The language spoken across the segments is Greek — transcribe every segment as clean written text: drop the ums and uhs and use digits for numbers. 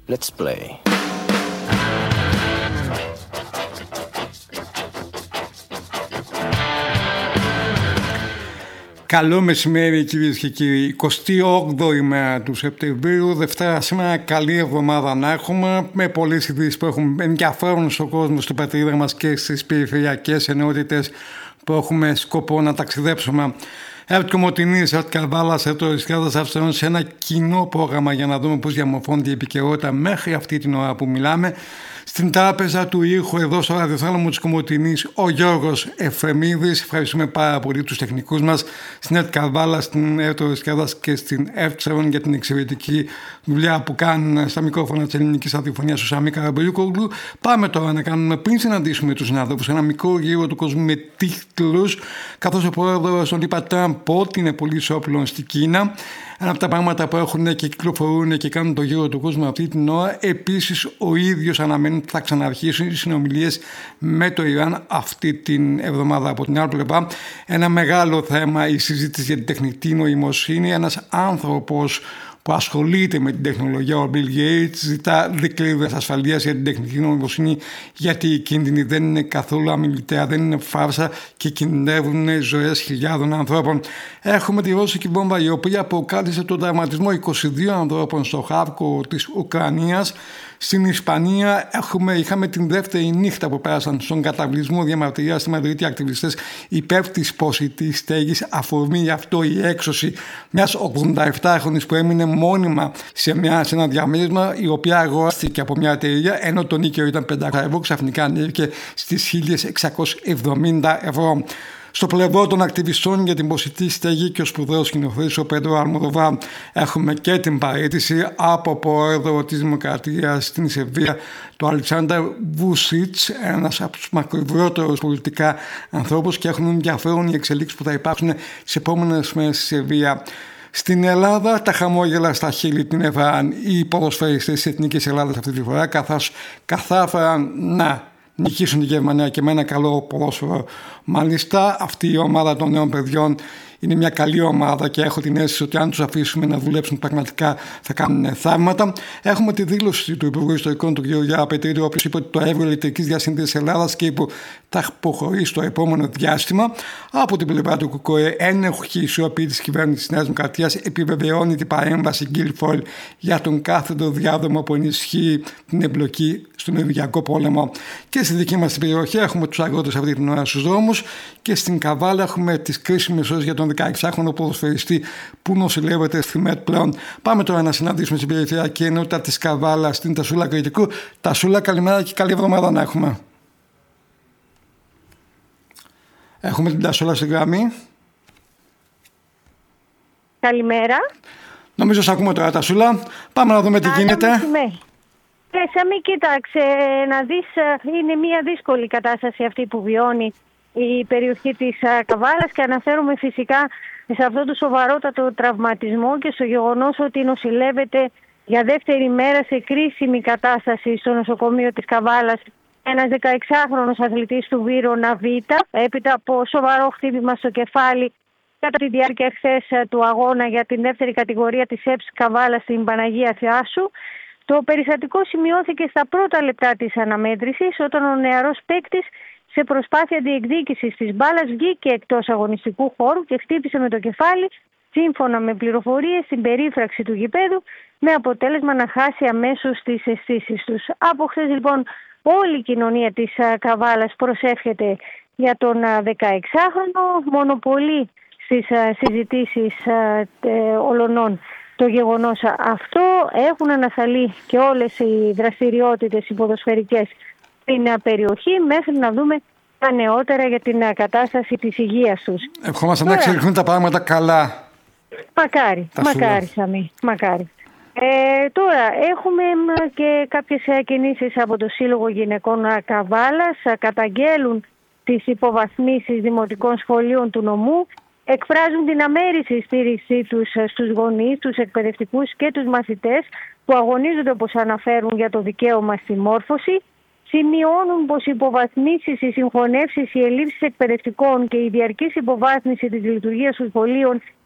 Let's play. Καλό μεσημέρι κυρίες και κύριοι. 28η μέρα του Σεπτεμβρίου, Δευτέρα σήμερα. Καλή εβδομάδα να έχουμε, με πολλές ειδήσεις που έχουν ενδιαφέρον στον κόσμο, στην πατρίδα μας και στις περιφερειακές ενότητες που έχουμε σκοπό να ταξιδέψουμε. Κομοτηνής, Καβάλας, Ερτορισκάδας Αυστραλών σε ένα κοινό πρόγραμμα για να δούμε πώς διαμορφώνεται η επικαιρότητα μέχρι αυτή την ώρα που μιλάμε. Στην τράπεζα του ήχου εδώ στο ραδιοθάλαμο της Κομοτηνής ο Γιώργος Εφρεμίδης. Ευχαριστούμε πάρα πολύ τους τεχνικούς μας στην ΕΡΤ Καβάλα, στην Ερτορισκάδας και στην ΕΡΤ7 για την εξαιρετική δουλειά που κάνουν στα μικρόφωνα της ελληνικής ραδιοφωνίας του Σαμί Καραμπελιούκογλου. Πάμε τώρα να κάνουμε, πριν συναντήσουμε τους συνάδελφους, ένα μικρό γύρο του κόσμου με τίτλους, καθώς ο πρόεδρος τον είπα Τραμπ ότι είναι πολύ ισόπλων στην Κίνα. Ένα από τα πράγματα που έχουν και κυκλοφορούν και κάνουν το γύρο του κόσμου αυτή την ώρα. Επίσης, ο ίδιος αναμένει ότι θα ξαναρχίσουν οι συνομιλίες με το Ιράν αυτή την εβδομάδα. Από την άλλη πλευρά, ένα μεγάλο θέμα η συζήτηση για την τεχνητή νοημοσύνη. Ένας άνθρωπος που ασχολείται με την τεχνολογία, ο Bill Gates, ζητά δικλείδες ασφαλείας για την τεχνητή νοημοσύνη, γιατί οι κίνδυνοι δεν είναι καθόλου αμιλητέα, δεν είναι φάρσα και κινδυνεύουν ζωές χιλιάδων ανθρώπων. Έχουμε τη ρώσικη βόμβα, η οποία προκάλεσε τον τραυματισμό 22 ανθρώπων στο Χάρκοβο της Ουκρανίας. Στην Ισπανία είχαμε την δεύτερη νύχτα που πέρασαν στον καταβλισμό διαμαρτυρίας στη Μαδρίτη ακτιβιστές υπέρ της προσιτής στέγης. Αφορμή γι' αυτό η έξωση μιας 87χρονης που έμεινε μόνιμα σε ένα διαμέρισμα, η οποία αγοράστηκε από μια εταιρεία, ενώ το νίκαιο ήταν 500 ευρώ, ξαφνικά ανέβηκε στις 1.670 ευρώ. Στο πλευρό των ακτιβιστών για την προσιτή στέγη και ο σπουδαίος σκηνοθέτης ο Πέντρο Αλμοδοβάρ, έχουμε και την παραίτηση από πρόεδρο της Δημοκρατίας στην Σερβία, του Αλεξάνδρ Βούσιτς, ένας από τους μακροβιότερους πολιτικά ανθρώπους, και έχουν ενδιαφέρον οι εξελίξεις που θα υπάρξουν σε επόμενες μέρες στη Σερβία. Στην Ελλάδα τα χαμόγελα στα χείλη την έβαλαν οι ποδοσφαιριστές της Εθνικής Ελλάδας αυτή τη φορά, καθώς κατάφεραν να νικήσουν τη Γερμανία και με ένα καλό ποδόσφαιρο. Μάλιστα, αυτή η ομάδα των νέων παιδιών είναι μια καλή ομάδα και έχω την αίσθηση ότι αν τους αφήσουμε να δουλέψουν πραγματικά θα κάνουν θαύματα. Έχουμε τη δήλωση του Υπουργού Ιστορικών του κ. Γιάννη Πετρίδη, ο οποίος είπε ότι το έργο ηλεκτρικής διασύνδεσης Ελλάδας και που θα αποχωρήσει στο επόμενο διάστημα. Από την πλευρά του ΚΚΕ, ένοχη ισορροπή της κυβέρνησης της Νέας Δημοκρατίας επιβεβαιώνει την παρέμβαση Γκίλφολ για τον κάθετο διάδρομο που ενισχύει την εμπλοκή στον ενεργειακό πόλεμο. Και στη δική μας περιοχή έχουμε τους αγρότες αυτή την ώρα στους δρόμους, και στην Καβάλα έχουμε τις κρίσιμες ώρες για τον 16χρονο ποδοσφαιριστή που νοσηλεύεται στη ΜΕΤ πλέον. Πάμε τώρα να συναντήσουμε στην περιφερειακή ενότητα της Καβάλα, στην Τασούλα Κρητικού. Τασούλα, καλημέρα και καλή εβδομάδα να έχουμε. Έχουμε την Τασούλα στη γραμμή. Καλημέρα. Νομίζω σ' ακούμε τώρα, Τασούλα. Πάμε να δούμε τι γίνεται. Σαμί, κοίταξε, να δεις, είναι μια δύσκολη κατάσταση αυτή που βιώνει η περιοχή της Καβάλας, και αναφέρομαι φυσικά σε αυτό το σοβαρότατο τραυματισμό και στο γεγονός ότι νοσηλεύεται για δεύτερη μέρα σε κρίσιμη κατάσταση στο νοσοκομείο της Καβάλας ένας 16χρονος αθλητής του Βύρωνα Β, έπειτα από σοβαρό χτύπημα στο κεφάλι κατά τη διάρκεια χθες του αγώνα για την δεύτερη κατηγορία της ΕΠΣ Καβάλα στην Παναγία Θεάσου. Το περιστατικό σημειώθηκε στα πρώτα λεπτά της αναμέτρησης, όταν ο νεαρός παίκτης, σε προσπάθεια διεκδίκησης της μπάλας, βγήκε εκτός αγωνιστικού χώρου και χτύπησε με το κεφάλι, σύμφωνα με πληροφορίες, στην περίφραξη του γηπέδου, με αποτέλεσμα να χάσει αμέσως τις αισθήσεις τους. Από χθες λοιπόν όλη η κοινωνία της Καβάλας προσεύχεται για τον 16χρονο, μονοπολεί στις συζητήσεις ολονών το γεγονός αυτό. Έχουν ανασταλεί και όλες οι δραστηριότητες οι ποδοσφαιρικές στην περιοχή, μέχρι να δούμε τα νεότερα για την κατάσταση της υγείας τους. Ευχόμαστε να εξελιχθούν τα πράγματα καλά. Μακάρι Σαμί, μακάρι. Τώρα έχουμε και κάποιες κινήσεις από το Σύλλογο Γυναικών Καβάλας. Καταγγέλουν τις υποβαθμίσεις δημοτικών σχολείων του νομού. Εκφράζουν την αμέριστη στήριξή τους στους γονείς, τους εκπαιδευτικούς και τους μαθητές που αγωνίζονται, όπως αναφέρουν, για το δικαίωμα στη μόρφωση. Σημειώνουν πως οι υποβαθμίσεις, οι συγχωνεύσεις, οι ελλείψεις εκπαιδευτικών και η διαρκής υποβάθμιση της λειτουργίας των σχολείων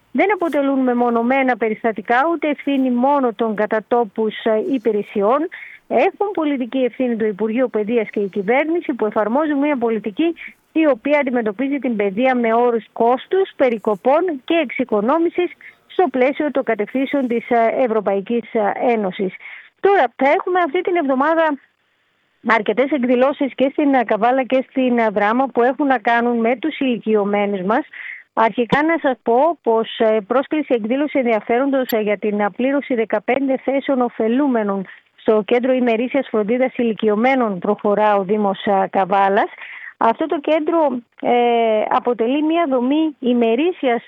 δεν αποτελούν μεμονωμένα περιστατικά, ούτε ευθύνη μόνο των κατατόπους υπηρεσιών. Έχουν πολιτική ευθύνη το Υπουργείο Παιδείας και η κυβέρνηση, που εφαρμόζουν μια πολιτική η οποία αντιμετωπίζει την παιδεία με όρους κόστους, περικοπών και εξοικονόμησης στο πλαίσιο των κατευθύνσεων της Ευρωπαϊκής Ένωσης. Τώρα, θα έχουμε αυτή την εβδομάδα αρκετές εκδηλώσεις και στην Καβάλα και στην Δράμα που έχουν να κάνουν με τους ηλικιωμένους μας. Αρχικά να σας πω πως πρόσκληση εκδήλωση ενδιαφέροντος για την απλήρωση 15 θέσεων ωφελούμενων στο Κέντρο Ημερήσιας Φροντίδας Ηλικιωμένων προχωρά ο Δήμος Καβάλας. Αυτό το κέντρο αποτελεί μια δομή ημερήσιας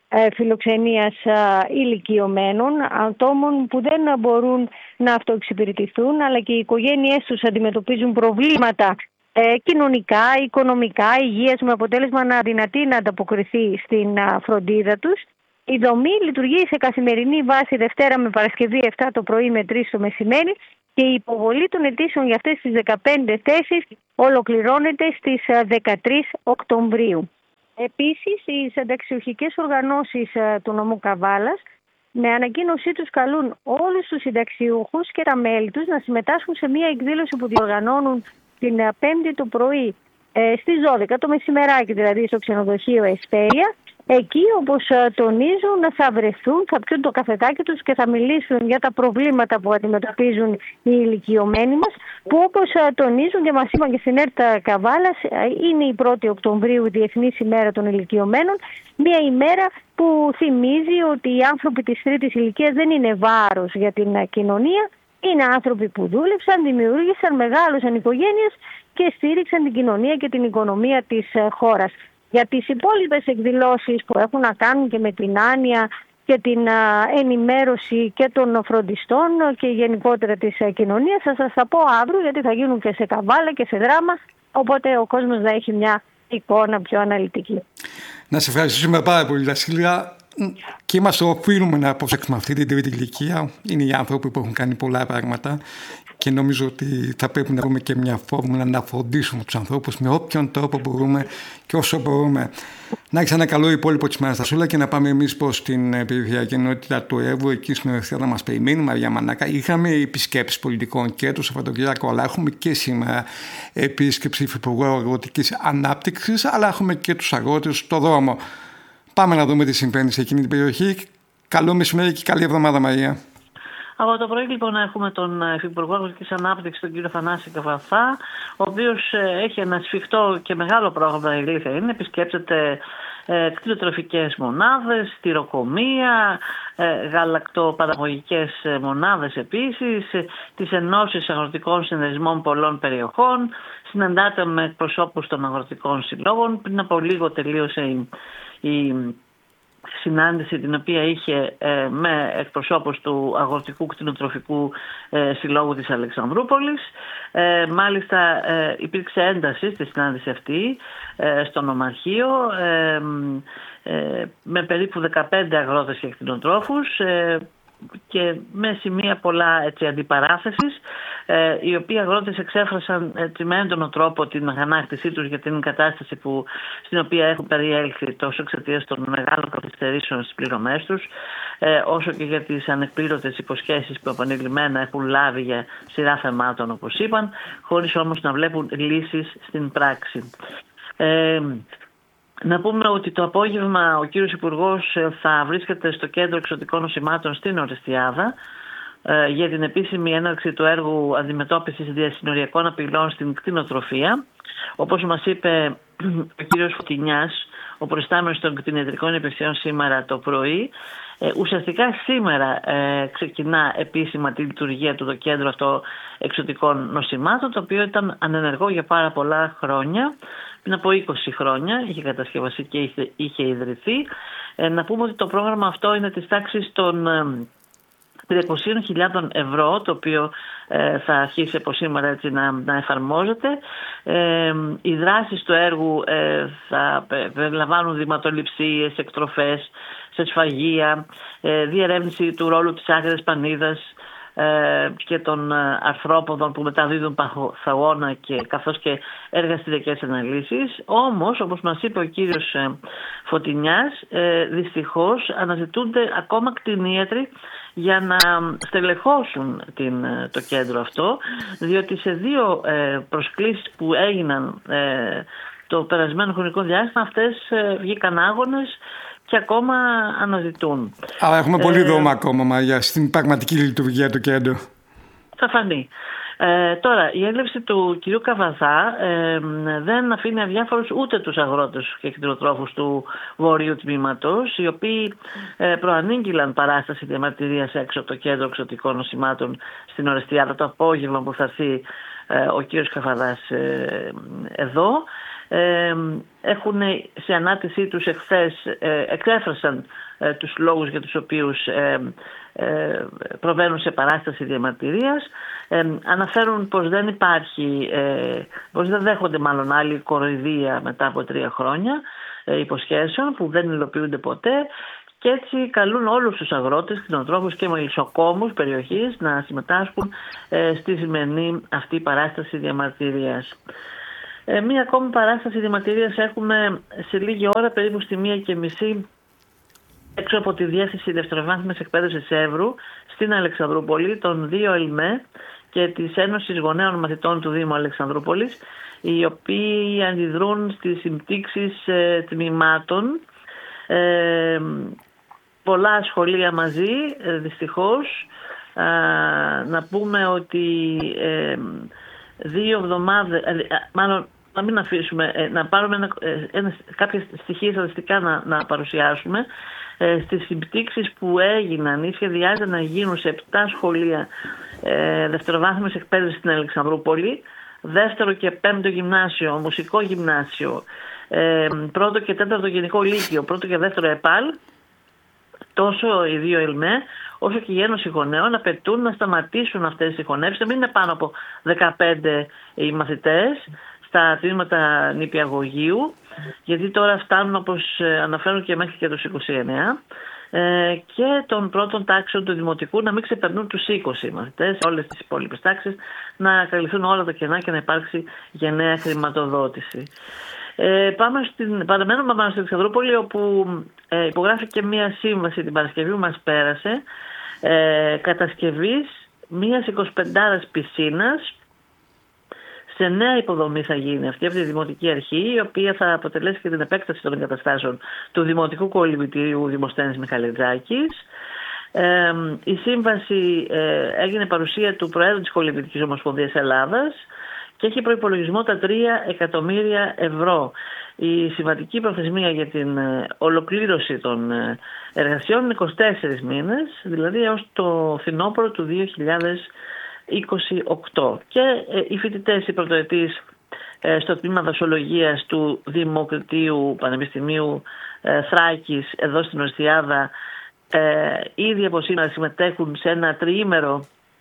φιλοξενίας ηλικιωμένων, ατόμων που δεν μπορούν να αυτοεξυπηρετηθούν, αλλά και οι οικογένειές τους αντιμετωπίζουν προβλήματα κοινωνικά, οικονομικά, υγείας, με αποτέλεσμα να αδυνατεί να ανταποκριθεί στην φροντίδα τους. Η δομή λειτουργεί σε καθημερινή βάση Δευτέρα με Παρασκευή 7 το πρωί με 3 το μεσημέρι και η υποβολή των αιτήσεων για αυτές τις 15 θέσεις ολοκληρώνεται στις 13 Οκτωβρίου. Επίσης, οι συνταξιούχικές οργανώσεις του νομού Καβάλας με ανακοίνωσή τους καλούν όλους τους συνταξιούχους και τα μέλη τους να συμμετάσχουν σε μια εκδήλωση που διοργανώνουν την 5η το πρωί στις 12 το μεσημεράκι, δηλαδή στο ξενοδοχείο Εσπέρια. Εκεί, όπως τονίζουν, θα βρεθούν, θα πιούν το καφετάκι τους και θα μιλήσουν για τα προβλήματα που αντιμετωπίζουν οι ηλικιωμένοι μας, που όπως τονίζουν και μας είπαν και στην ΕΡΤ Καβάλας, είναι η 1η Οκτωβρίου, η Διεθνής ημέρα των ηλικιωμένων, μια ημέρα που θυμίζει ότι οι άνθρωποι της τρίτης ηλικίας δεν είναι βάρος για την κοινωνία, είναι άνθρωποι που δούλεψαν, δημιούργησαν, μεγάλωσαν οικογένειες και στήριξαν την κοινωνία και την οικονομία της χώρας. Για τις υπόλοιπες εκδηλώσεις που έχουν να κάνουν και με την άνοια και την ενημέρωση και των φροντιστών και γενικότερα της κοινωνίας, θα σας τα πω αύριο, γιατί θα γίνουν και σε Καβάλα και σε Δράμα, οπότε ο κόσμος θα έχει μια εικόνα πιο αναλυτική. Να σε ευχαριστήσουμε πάρα πολύ, Βασίλεια. Και είμαστε οφείλουμε να προσέξουμε αυτή την τρίτη ηλικία. Είναι οι άνθρωποι που έχουν κάνει πολλά πράγματα και νομίζω ότι θα πρέπει να βρούμε και μια φόρμουλα να φροντίσουμε τους ανθρώπους με όποιον τρόπο μπορούμε και όσο μπορούμε. Να έχεις ένα καλό υπόλοιπο της μέρας, Στασούλα, και να πάμε εμείς προς την περιφερειακή ενότητα του Εύρου, εκεί στην Ευθεία να μας περιμένει Μαρία Μανάκα. Είχαμε επισκέψεις πολιτικών και το Σαββατοκύριακο, αλλά έχουμε και σήμερα επίσκεψη Υφυπουργού Αγροτικής Ανάπτυξης, αλλά έχουμε και τους αγρότες στο δρόμο. Πάμε να δούμε τι συμβαίνει σε εκείνη την περιοχή. Καλό μεσημέρι και καλή εβδομάδα, Μαρία. Από το πρωί λοιπόν έχουμε τον Υφυπουργό Αγροτικής Ανάπτυξης, τον κύριο Θανάση Καβαθά, ο οποίος έχει ένα σφιχτό και μεγάλο πρόγραμμα, η αλήθεια είναι. Επισκέπτεται κτηνοτροφικές μονάδες, τυροκομεία, γαλακτοπαραγωγικές μονάδες επίσης, τις ενώσεις αγροτικών συνδεσμών πολλών περιοχών, συναντάται με εκπροσώπους των αγροτικών συλλόγων. Πριν από λίγο τελείωσε η συνάντηση την οποία είχε με εκπροσώπους του Αγροτικού Κτηνοτροφικού Συλλόγου της Αλεξανδρούπολης. Μάλιστα υπήρξε ένταση στη συνάντηση αυτή στο νομαρχείο με περίπου 15 αγρότες και κτηνοτρόφους και με σημεία πολλά αντιπαράθεσης, οι οποίοι αγρότες εξέφρασαν με έντονο τρόπο την αγανάκτησή τους για την κατάσταση στην οποία έχουν περιέλθει τόσο εξαιτίας των μεγάλων καθυστερήσεων στις πληρωμές τους, όσο και για τις ανεκπλήρωτες υποσχέσεις που επανειλημμένα έχουν λάβει για σειρά θεμάτων, όπως είπαν, χωρίς όμως να βλέπουν λύσεις στην πράξη. Να πούμε ότι το απόγευμα ο κύριος Υπουργός θα βρίσκεται στο Κέντρο Εξωτικών Νοσημάτων στην Ορεστιάδα για την επίσημη έναρξη του έργου αντιμετώπισης διασυνοριακών απειλών στην κτηνοτροφία. Όπως μας είπε ο κύριος Φωτεινιάς, ο προϊστάμενος των κτηνιατρικών υπηρεσιών σήμερα το πρωί, ουσιαστικά σήμερα ξεκινά επίσημα τη λειτουργία του το κέντρο αυτό εξωτικών νοσημάτων, το οποίο ήταν ανενεργό για πάρα πολλά χρόνια. Πριν από 20 χρόνια είχε κατασκευαστεί και είχε ιδρυθεί. Να πούμε ότι το πρόγραμμα αυτό είναι της τάξης των 300.000 ευρώ, το οποίο θα αρχίσει από σήμερα έτσι να εφαρμόζεται. Οι δράσεις του έργου θα περιλαμβάνουν δηματοληψίες, εκτροφές σε σφαγεία, διερεύνηση του ρόλου της άγριας πανίδας και των αρθρόποδων που μεταδίδουν παθογόνα καθώς και εργαστηριακές αναλύσεις. Όμως, όπως μας είπε ο κύριος Φωτεινιάς, δυστυχώς αναζητούνται ακόμα κτηνίατροι για να στελεχώσουν το κέντρο αυτό, διότι σε 2 προσκλήσεις που έγιναν το περασμένο χρονικό διάστημα, αυτές βγήκαν άγονες και ακόμα αναζητούν. Αλλά έχουμε πολύ δρόμο ακόμα, Μαρία, στην πραγματική λειτουργία του κέντρου. Θα φανεί. Τώρα, η έλευση του κυρίου Καβαδά δεν αφήνει αδιάφορους ούτε τους αγρότες και κτηνοτρόφους του βορείου τμήματος, οι οποίοι προανήγγυλαν παράσταση διαμαρτυρίας έξω από το κέντρο εξωτικών νοσημάτων στην Ορεστιάδα το απόγευμα που θα έρθει ο κύριος Καβαδάς εδώ. Έχουν σε ανάρτησή τους εχθές εξέφρασαν τους λόγους για τους οποίους προβαίνουν σε παράσταση διαμαρτυρίας. Αναφέρουν πως δεν υπάρχει, πως δεν δέχονται μάλλον άλλη κοροϊδία μετά από 3 χρόνια υποσχέσεων που δεν υλοποιούνται ποτέ, και έτσι καλούν όλους τους αγρότες, κτηνοτρόφους και μελισσοκόμους περιοχής να συμμετάσχουν στη σημερινή αυτή παράσταση διαμαρτυρίας. Μία ακόμη παράσταση διαμαρτυρίας έχουμε σε λίγη ώρα, περίπου στη 1:30, έξω από τη Διεύθυνση Δευτεροβάθμιας Εκπαίδευσης Εύρου, στην Αλεξανδρούπολη, των 2 ΕΛΜΕ και της Ένωσης Γονέων Μαθητών του Δήμου Αλεξανδρούπολης, οι οποίοι αντιδρούν στις συμπτύξεις τμήματων. Πολλά σχολεία μαζί, δυστυχώς. Να πούμε ότι 2 εβδομάδες, μάλλον να μην αφήσουμε, να πάρουμε κάποια στοιχεία στατιστικά να παρουσιάσουμε. Στις συμπτύξεις που έγιναν ή σχεδιάζεται να γίνουν σε 7 σχολεία δευτεροβάθμιας εκπαίδευσης στην Αλεξανδρούπολη, 2ο και 5ο γυμνάσιο, μουσικό γυμνάσιο, 1ο και 4ο γενικό λύκειο, 1ο και 2ο ΕΠΑΛ, τόσο οι 2 ΕΛΜΕ όσο και η Ένωση Γονέων απαιτούν να σταματήσουν αυτές τις συγχωνεύσεις, να μην είναι πάνω από 15 οι μαθητές στα τμήματα νηπιαγωγείου, γιατί τώρα φτάνουν, όπως αναφέρουν, και μέχρι και τους 29, και των πρώτων τάξεων του δημοτικού να μην ξεπερνούν τους 20 μαθητές, όλες τις υπόλοιπες τάξεις, να καλυφθούν όλα τα κενά και να υπάρξει γενναία χρηματοδότηση. Παραμένουμε πάνω στην Αλεξανδρούπολη, όπου υπογράφηκε μία σύμβαση την Παρασκευή που μας πέρασε, κατασκευής μίας 25 πισίνας. Σε νέα υποδομή θα γίνει αυτή από τη Δημοτική Αρχή, η οποία θα αποτελέσει και την επέκταση των εγκαταστάσεων του Δημοτικού Κολυμβητηρίου Δημοσθένης Μιχαλετζάκης. Η σύμβαση έγινε παρουσία του Προέδρου της Κολυμβητικής Ομοσπονδίας Ελλάδας και έχει προϋπολογισμό τα 3 εκατομμύρια ευρώ. Η συμβατική προθεσμία για την ολοκλήρωση των εργασιών είναι 24 μήνες, δηλαδή έως το φθινόπωρο του 2028. Και οι φοιτητές, οι πρωτοετής στο τμήμα δασολογίας του Δημοκρατίου Πανεπιστημίου Θράκης εδώ στην Ορεστιάδα ήδη από σήμερα συμμετέχουν σε ένα 3ήμερο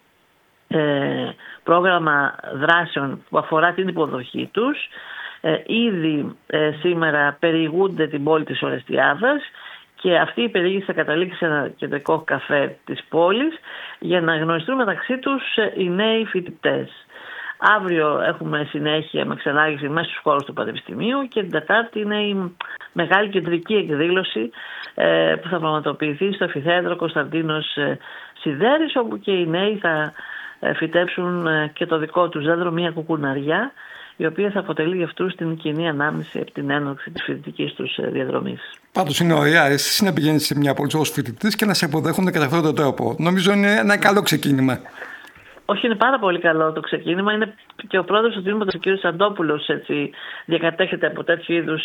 πρόγραμμα δράσεων που αφορά την υποδοχή τους. Ήδη σήμερα περιηγούνται την πόλη της Ορεστιάδας και αυτή η περιήγηση θα καταλήξει σε ένα κεντρικό καφέ της πόλης για να γνωριστούν μεταξύ τους οι νέοι φοιτητές. Αύριο έχουμε συνέχεια με εξανάγηση μέσα στους χώρους του Πανεπιστημίου και την Τετάρτη είναι η μεγάλη κεντρική εκδήλωση που θα πραγματοποιηθεί στο Αμφιθέατρο Κωνσταντίνος Σιδέρης, όπου και οι νέοι θα φυτέψουν και το δικό τους δέντρο, μια κουκουναριά, η οποία θα αποτελεί για αυτούς την κοινή ανάμνηση από την έναρξη της φοιτητικής τους διαδρομής. Πάντως είναι ωραία εσείς να πηγαίνετε σε μια πόλη ως φοιτητής και να σε υποδέχονται κατά αυτόν τον τρόπο. Νομίζω είναι ένα καλό ξεκίνημα. Όχι, είναι πάρα πολύ καλό το ξεκίνημα. Είναι και ο πρόεδρος του τμήματος, ο κ. Σαντόπουλος, έτσι, διακατέχεται από τέτοιου είδους,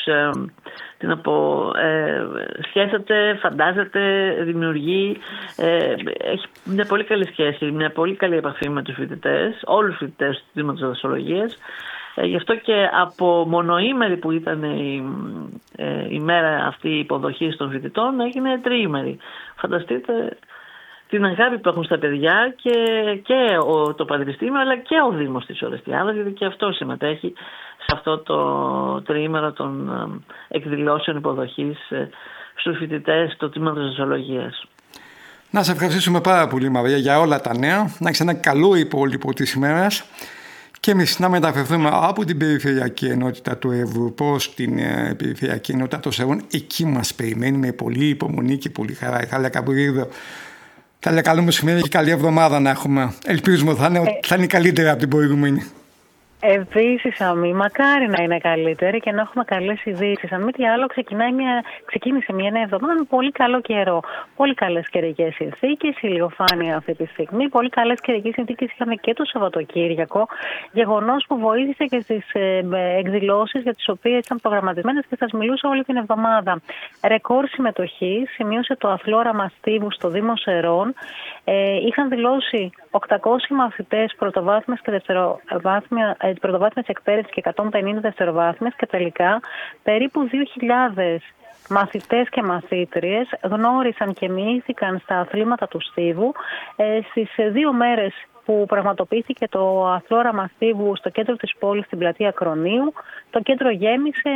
σκέφτεται, φαντάζεται, δημιουργεί. Έχει μια πολύ καλή σχέση, μια πολύ καλή επαφή με τους φοιτητές, όλους τους φοιτητές του τμήματος δασολογίας. Γι' αυτό και από μονοήμερη που ήταν η μέρα αυτή υποδοχής των φοιτητών έγινε τριήμερη. Φανταστείτε την αγάπη που έχουν στα παιδιά και το Πανεπιστήμιο, αλλά και ο Δήμος της Ορεστιάδας, γιατί και αυτό συμμετέχει σε αυτό το τριήμερο των εκδηλώσεων υποδοχής στους φοιτητές του τμήματος δασολογίας. Να σε ευχαριστήσουμε πάρα πολύ, Μαρία, για όλα τα νέα. Να έχεις ένα καλό υπόλοιπο της ημέρας και εμείς να μεταφερθούμε από την Περιφερειακή Ενότητα του Εύρου προς την Περιφερειακή Ενότητα των Σερών. Εκεί μας περιμένει με πολύ υπομονή και πολύ χαρά η Θάλια Καμπουρίδου. Θάλια, καλό μεσημέρι και καλή εβδομάδα να έχουμε. Ελπίζουμε θα είναι καλύτερα από την προηγούμενη. Επίσης, Αμή, μακάρι να είναι καλύτερη και να έχουμε καλές ειδήσεις. Αν μη τι άλλο, ξεκίνησε μια νέα εβδομάδα με πολύ καλό καιρό. Πολύ καλές καιρικές συνθήκες, ηλιοφάνεια αυτή τη στιγμή. Πολύ καλές καιρικές συνθήκες είχαμε και το Σαββατοκύριακο. Γεγονός που βοήθησε και στις εκδηλώσεις για τις οποίες ήταν προγραμματισμένες και σας μιλούσα όλη την εβδομάδα. Ρεκόρ συμμετοχή σημείωσε το Αθλόραμα Στίβου στο Δήμο Σερών. Είχαν δηλώσει 800 μαθητές πρωτοβάθμιας και πρωτοβάθμιας εκπαίδευσης και 150 δευτεροβάθμιας και τελικά περίπου 2.000 μαθητές και μαθήτριες γνώρισαν και μοιήθηκαν στα αθλήματα του Στίβου στις 2 μέρες που πραγματοποιήθηκε το Αθλόραμα Στίβου στο κέντρο της πόλης, στην πλατεία Κρονίου. Το κέντρο γέμισε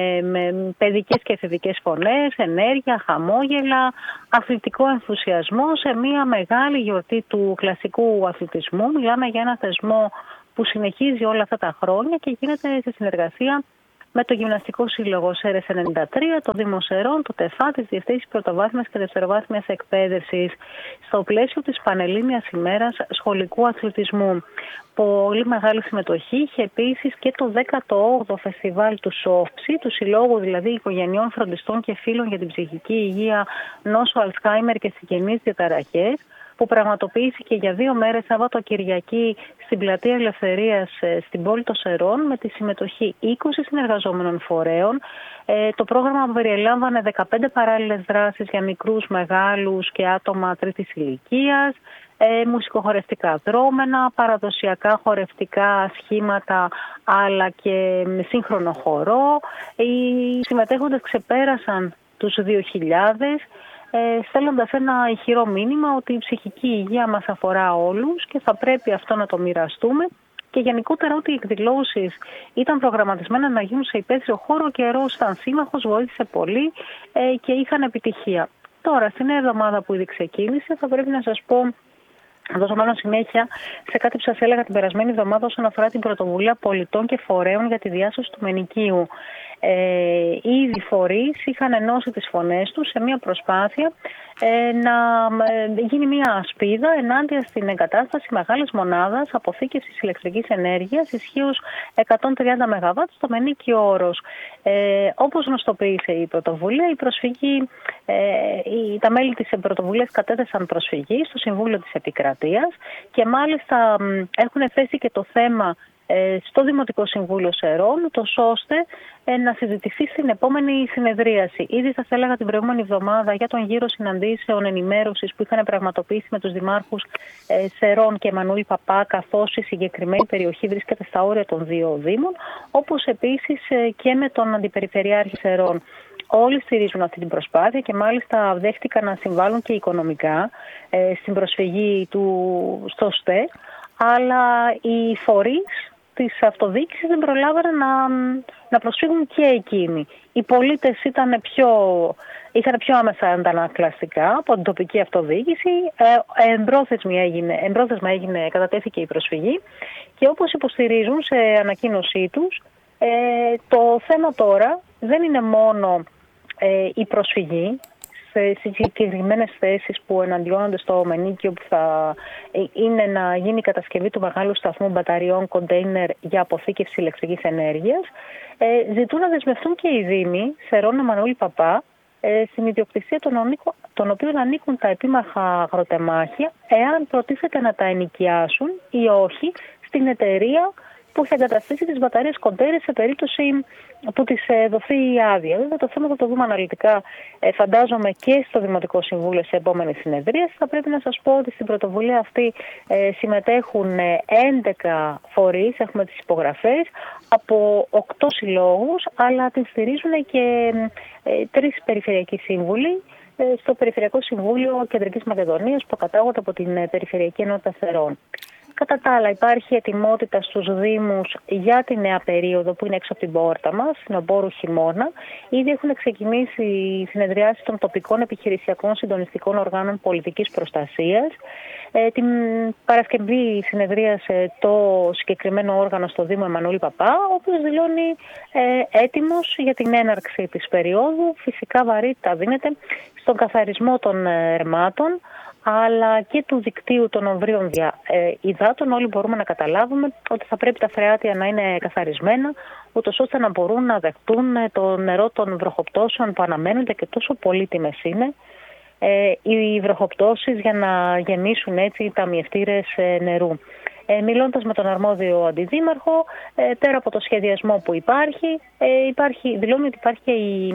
με παιδικές και εφηβικές φωνές, ενέργεια, χαμόγελα, αθλητικό ενθουσιασμό σε μια μεγάλη γιορτή του κλασικού αθλητισμού. Μιλάμε για ένα θεσμό που συνεχίζει όλα αυτά τα χρόνια και γίνεται σε συνεργασία με το Γυμναστικό Σύλλογο ΣΕΡΕΣ 93, το Δήμο Σερών, το ΤΕΦΑ, τις Διευθύνσεις Πρωτοβάθμιας και Δευτεροβάθμιας Εκπαίδευσης, στο πλαίσιο της Πανελλήνιας ημέρας σχολικού αθλητισμού. Πολύ μεγάλη συμμετοχή είχε επίσης και το 18ο Φεστιβάλ του ΣΟΦΨΗ, του Συλλόγου δηλαδή Οικογενειών Φροντιστών και Φίλων για την Ψυχική Υγεία, Νόσο Αλτσχάιμερ και Συγγενείς Διαταραχές, που πραγματοποιήθηκε για 2 μέρες Σαββατοκυριακή στην Πλατεία Ελευθερίας στην πόλη των Σερών με τη συμμετοχή 20 συνεργαζόμενων φορέων. Το πρόγραμμα περιελάμβανε 15 παράλληλες δράσεις για μικρούς, μεγάλους και άτομα τρίτης ηλικίας, μουσικοχορευτικά δρόμενα, παραδοσιακά χορευτικά σχήματα αλλά και σύγχρονο χορό. Οι συμμετέχοντες ξεπέρασαν τους 2.000, στέλνοντας ένα ηχηρό μήνυμα ότι η ψυχική υγεία μας αφορά όλους και θα πρέπει αυτό να το μοιραστούμε, και γενικότερα ότι οι εκδηλώσεις ήταν προγραμματισμένα να γίνουν σε υπαίθριο χώρο, ο καιρός ήταν σύμμαχος, βοήθησε πολύ και είχαν επιτυχία. Τώρα, στην νέα εβδομάδα που ήδη ξεκίνησε, θα πρέπει να σας πω, θα δώσω μάλλον συνέχεια σε κάτι που σας έλεγα την περασμένη εβδομάδα όσον αφορά την πρωτοβουλία πολιτών και φορέων για τη διάσωση του Μενικίου. Ήδη οι φορείς είχαν ενώσει τις φωνές τους σε μια προσπάθεια να γίνει μια ασπίδα ενάντια στην εγκατάσταση μεγάλης μονάδας αποθήκευσης ηλεκτρικής ενέργειας ισχύως 130 ΜΒ στο Μενίκιο Όρος. Όπως γνωστοποίησε η πρωτοβουλία, η προσφυγή, τα μέλη της πρωτοβουλίας κατέθεσαν προσφυγή στο Συμβούλιο της Επικρατείας και μάλιστα έχουν θέσει και το θέμα στο Δημοτικό Συμβούλιο Σερών, ώστε να συζητηθεί στην επόμενη συνεδρίαση. Ήδη σας έλεγα την προηγούμενη εβδομάδα για τον γύρο συναντήσεων ενημέρωσης που είχαν πραγματοποιήσει με τους δημάρχους Σερών και Εμμανουήλ Παπά, καθώς η συγκεκριμένη περιοχή βρίσκεται στα όρια των 2 δήμων, όπως επίσης και με τον Αντιπεριφερειάρχη Σερών. Όλοι στηρίζουν αυτή την προσπάθεια και μάλιστα δέχτηκαν να συμβάλλουν και οικονομικά στην προσφυγή στο ΣΤΕ, αλλά οι φορείς της αυτοδιοίκησης δεν προλάβαιναν να προσφύγουν και εκείνοι. Οι πολίτες είχαν πιο άμεσα αντανακλαστικά από την τοπική αυτοδιοίκηση. Εμπρόθεσμα κατατέθηκε η προσφυγή και όπως υποστηρίζουν σε ανακοίνωσή τους, το θέμα τώρα δεν είναι μόνο η προσφυγή σε συγκεκριμένες θέσεις που εναντιώνονται στο Μενίκιο, που θα είναι να γίνει η κατασκευή του μεγάλου σταθμού μπαταριών κοντέινερ για αποθήκευση ηλεκτρικής ενέργειας. Ζητούν να δεσμευτούν και οι Δήμοι Σερών, Εμμανουήλ Παπά, στην ιδιοκτησία των οποίων ανήκουν τα επίμαχα αγροτεμάχια, εάν προτίθεται να τα ενοικιάσουν ή όχι στην εταιρεία που θα εγκαταστήσει τις μπαταρίες κοντέινερ σε περίπτωση που της δοθεί η άδεια. Βέβαια, το θέμα θα το δούμε αναλυτικά, φαντάζομαι, και στο Δημοτικό Συμβούλιο σε επόμενη συνεδρία. Θα πρέπει να σας πω ότι στην πρωτοβουλία αυτή συμμετέχουν 11 φορείς, έχουμε τις υπογραφές, από 8 συλλόγους, αλλά την στηρίζουν και 3 περιφερειακοί σύμβουλοι στο Περιφερειακό Συμβούλιο Κεντρικής Μακεδονίας που κατάγονται από την Περιφερειακή Ενότητα Σερών. Κατά τα άλλα, υπάρχει ετοιμότητα στους Δήμους για τη νέα περίοδο που είναι έξω από την πόρτα μας, στην Ομπόρου χειμώνα. Ήδη έχουν ξεκινήσει οι συνεδριάσεις των τοπικών επιχειρησιακών συντονιστικών οργάνων πολιτικής προστασίας. Την Παρασκευή συνεδρίασε το συγκεκριμένο όργανο στο Δήμο Εμμανουήλ Παπά, ο οποίος δηλώνει έτοιμος για την έναρξη της περίοδου. Φυσικά βαρύτητα δίνεται στον καθαρισμό των ερμάτων, αλλά και του δικτύου των ομβρίων υδάτων. Όλοι μπορούμε να καταλάβουμε ότι θα πρέπει τα φρεάτια να είναι καθαρισμένα, ούτως ώστε να μπορούν να δεχτούν το νερό των βροχοπτώσεων που αναμένονται και τόσο πολύτιμες είναι οι βροχοπτώσεις για να γεμίσουν έτσι τα ταμιευτήρες νερού. Μιλώντας με τον αρμόδιο αντιδήμαρχο, πέρα από το σχεδιασμό που δηλώνει ότι υπάρχει και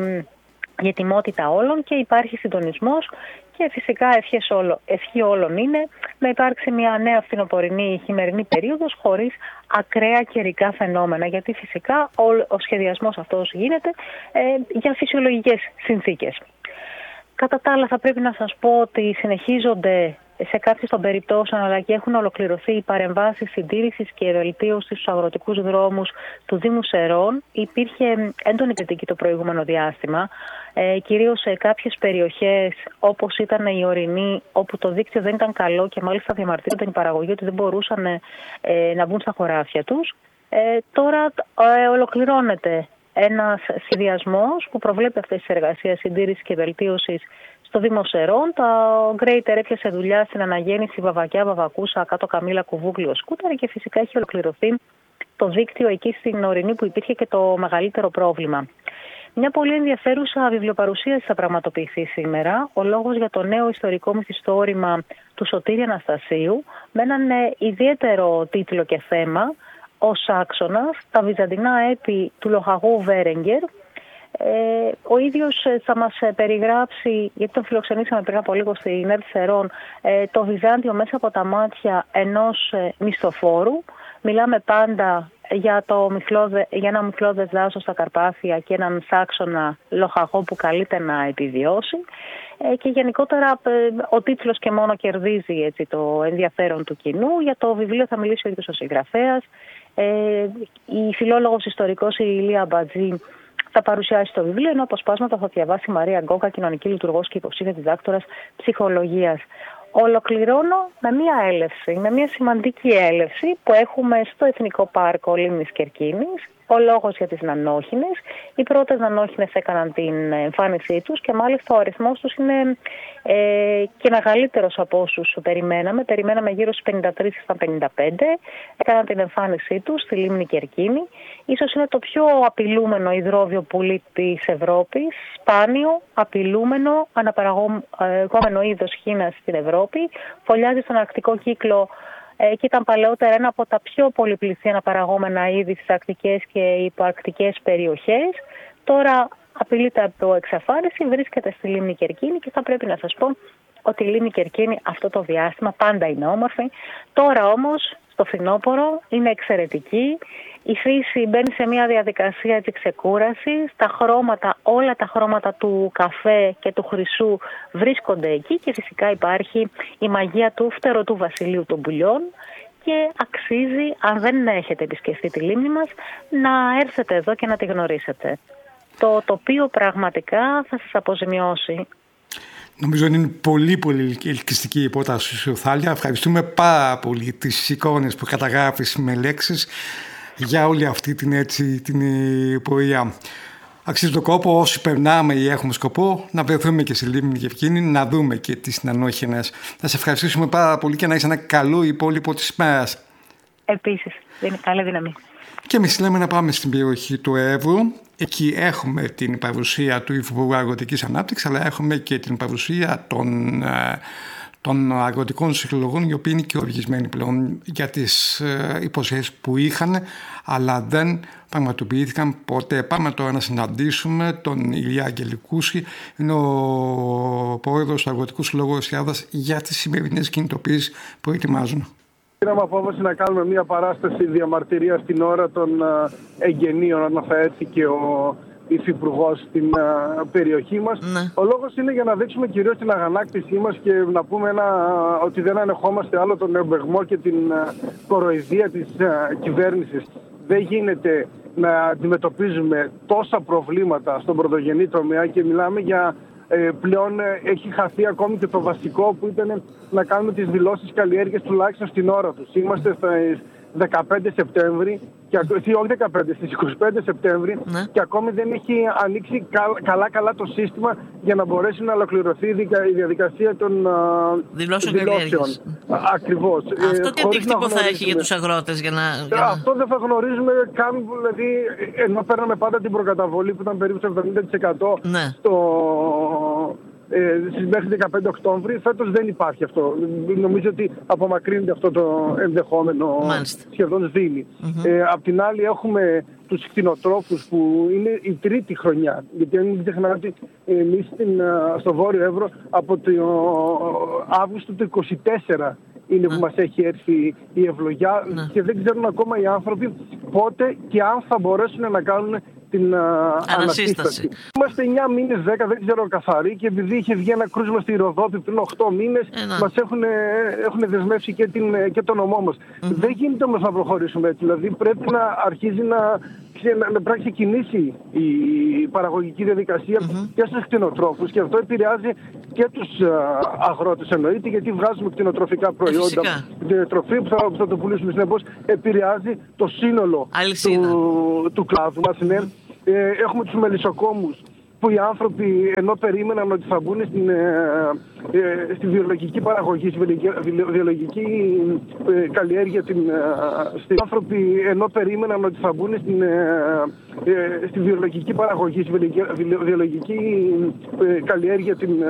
η ετοιμότητα όλων και υπάρχει συντονισμός και φυσικά ευχή όλων είναι να υπάρξει μια νέα φθινοπορεινή χειμερινή περίοδος χωρίς ακραία καιρικά φαινόμενα, γιατί φυσικά ο σχεδιασμός αυτός γίνεται για φυσιολογικές συνθήκες. Κατά τα άλλα, θα πρέπει να σας πω ότι συνεχίζονται σε κάποιες των περιπτώσεων, αλλά και έχουν ολοκληρωθεί οι παρεμβάσεις συντήρησης και βελτίωσης στους αγροτικούς δρόμους του Δήμου Σερών. Υπήρχε έντονη κριτική το προηγούμενο διάστημα, κυρίως σε κάποιες περιοχές όπως ήταν η Ορεινή, όπου το δίκτυο δεν ήταν καλό και μάλιστα διαμαρτύρονταν οι παραγωγοί ότι δεν μπορούσαν να μπουν στα χωράφια τους. Τώρα ολοκληρώνεται ένας σχεδιασμός που προβλέπει αυτές τις εργασίες συντήρησης και βελτίωσης στο Δήμο Σερών. Το Greater έπιασε δουλειά στην αναγέννηση Βαβακιά, Βαβακούσα, Κάτω Καμήλα, Κουβούγλιο, Σκούταρη και φυσικά έχει ολοκληρωθεί το δίκτυο εκεί στην Ορεινή που υπήρχε και το μεγαλύτερο πρόβλημα. Μια πολύ ενδιαφέρουσα βιβλιοπαρουσίαση θα πραγματοποιηθεί σήμερα. Ο λόγος για το νέο ιστορικό μυθιστόρημα του Σωτήρη Αναστασίου με έναν ιδιαίτερο τίτλο και θέμα, ο Σάξονας, τα βυζαντινά έπι του λοχαγού Βέρεγκερ. Ο ίδιος θα μας περιγράψει, γιατί τον φιλοξενήσαμε πριν από λίγο στην ΕΡΤ Σερών, το Βυζάντιο μέσα από τα μάτια ενός μισθοφόρου. Μιλάμε πάντα για ένα μυθλώδες δάσος στα Καρπάθια και έναν Σάξονα λοχαγό που καλείται να επιβιώσει. Και γενικότερα ο τίτλος και μόνο κερδίζει έτσι το ενδιαφέρον του κοινού. Για το βιβλίο θα μιλήσει ο ίδιος ο συγγραφέας. Η φιλόλογος ιστορικός η Ηλία Μπατζή θα παρουσιάσει το βιβλίο, ενώ αποσπάσματα θα διαβάσει η Μαρία Γκόκα, κοινωνική λειτουργός και υποψήφια διδάκτορας ψυχολογίας. Ολοκληρώνω με μια έλευση, με μια σημαντική έλευση που έχουμε στο Εθνικό Πάρκο Λίμνης Κερκίνης. Ο λόγος για τις νανόχινες. Οι πρώτες νανόχινες έκαναν την εμφάνισή τους και μάλιστα ο αριθμός τους είναι και μεγαλύτερος από όσους περιμέναμε. Περιμέναμε γύρω στους 53 στα 55. Έκαναν την εμφάνισή τους στη Λίμνη Κερκίνη. Ίσως είναι το πιο απειλούμενο υδρόβιο πουλί της Ευρώπης. Σπάνιο, απειλούμενο, αναπαραγόμενο είδος χήνας στην Ευρώπη. Φωλιάζει στον αρκτικό κύκλο και ήταν παλαιότερα ένα από τα πιο πολυπληθή αναπαραγόμενα είδη στις αρκτικές και υποαρκτικές περιοχές. Τώρα απειλείται από εξαφάνιση, βρίσκεται στη Λίμνη Κερκίνη και θα πρέπει να σας πω ότι η Λίμνη Κερκίνη αυτό το διάστημα πάντα είναι όμορφη. Τώρα όμως στο φθινόπωρο είναι εξαιρετική. Η φύση μπαίνει σε μια διαδικασία της ξεκούρασης. Όλα τα χρώματα του καφέ και του χρυσού βρίσκονται εκεί και φυσικά υπάρχει η μαγεία του φτερωτού βασιλείου των πουλιών και αξίζει, αν δεν έχετε επισκεφτεί τη λίμνη μας, να έρθετε εδώ και να τη γνωρίσετε. Το τοπίο πραγματικά θα σας αποζημιώσει. Νομίζω ότι είναι πολύ πολύ ελκυστική η πρόταση σου, Θάλια. Ευχαριστούμε πάρα πολύ τις εικόνες που καταγράφεις με λέξεις για όλη αυτή την πορεία. Αξίζει τον κόπο όσοι περνάμε ή έχουμε σκοπό να βρεθούμε και στη Λίμνη Κερκίνη, να δούμε και τις νανόχινες. Θα σε ευχαριστήσουμε πάρα πολύ και να έχεις ένα καλό υπόλοιπο της μέρας. Επίσης, είναι καλή δύναμη. Και εμείς λέμε να πάμε στην περιοχή του Εύρου. Εκεί έχουμε την παρουσία του Υφυπουργού Αγροτικής Ανάπτυξης, αλλά έχουμε και την παρουσία των αγροτικών συλλογών, οι οποίοι είναι και οργισμένοι πλέον για τις υποσχέσεις που είχαν, αλλά δεν πραγματοποιήθηκαν ποτέ. Πάμε τώρα να συναντήσουμε τον Ηλία Αγγελικούση, είναι ο πρόεδρος του Αγροτικού Συλλόγου Ορεστιάδας, για τις σημερινές κινητοποιήσεις που ετοιμάζουν. Πήραμε απόφαση να κάνουμε μια παράσταση διαμαρτυρίας την ώρα των εγγενείων, αν θα έρθει και ο υφυπουργός στην περιοχή μας. Ναι. Ο λόγος είναι για να δείξουμε κυρίως την αγανάκτησή μας και να πούμε ότι δεν ανεχόμαστε άλλο τον εμπεγμό και την κοροϊδία της κυβέρνησης. Δεν γίνεται να αντιμετωπίζουμε τόσα προβλήματα στον πρωτογενή τομέα και μιλάμε για πλέον έχει χαθεί ακόμη και το βασικό που ήταν να κάνουμε τις δηλώσεις καλλιέργειας τουλάχιστον στην ώρα τους. Είμαστε στις 15 Σεπτέμβρη, όχι 15, στις 25 Σεπτέμβρη, ναι, και ακόμη δεν έχει ανοίξει καλά το σύστημα για να μπορέσει να ολοκληρωθεί η διαδικασία των δηλώσεων. Ακριβώς. Αυτό τι αντίκτυπο θα έχει για τους αγρότες? Αυτό δεν θα γνωρίζουμε καν, δηλαδή, ενώ παίρναμε πάντα την προκαταβολή που ήταν περίπου στο 70%, ναι, μέχρι 15 Οκτώβρη. Φέτος δεν υπάρχει αυτό. Νομίζω ότι απομακρύνεται αυτό το ενδεχόμενο. Μάλιστα. Σχεδόν σβήνει. Απ' την άλλη έχουμε τους κτηνοτρόφους που είναι η τρίτη χρονιά. Γιατί μην ξεχνάτε ότι εμείς στο Βόρειο Εύρο από το Αύγουστο του 24 είναι που μας έχει έρθει η ευλογιά, και δεν ξέρουν ακόμα οι άνθρωποι πότε και αν θα μπορέσουν να κάνουν την ανασύσταση. Είμαστε 9 μήνες, 10, δεν ξέρω καθαρή, και επειδή είχε βγει ένα κρούσμα στη Ροδόπη πριν 8 μήνες, μας έχουν δεσμεύσει και το νομό μας. Δεν γίνεται όμως να προχωρήσουμε έτσι. Δηλαδή πρέπει να αρχίζει να πρέπει να ξεκινήσει η παραγωγική διαδικασία και στους κτηνοτρόφους, και αυτό επηρεάζει και τους αγρότες, εννοείται, γιατί βγάζουμε κτηνοτροφικά προϊόντα. Η τροφή που θα το πουλήσουμε, συνεπώς επηρεάζει το σύνολο του κλάδου μας. Ναι. Έχουμε τους μελισσοκόμους που οι άνθρωποι ενώ περίμεναν ότι θα μπουν στη βιολογική παραγωγή, στη βιολογική καλλιέργεια, οι άνθρωποι ενώ περίμεναν ότι θα μπουν στη βιολογική παραγωγή, στη βιολογική καλλιέργεια,